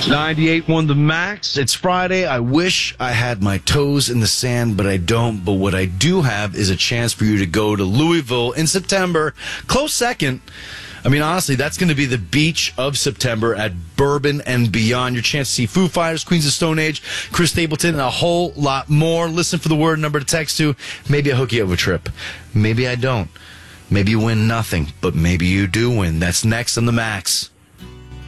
98 won the Max. It's Friday. I wish I had my toes in the sand, but I don't. But what I do have is a chance for you to go to Louisville in September. Close second. I mean, honestly, that's going to be the beach of September at Bourbon and Beyond. Your chance to see Foo Fighters, Queens of Stone Age, Chris Stapleton, and a whole lot more. Listen for the word number to text to. Maybe I hook you up a trip. Maybe I don't. Maybe you win nothing, but maybe you do win. That's next on the Max.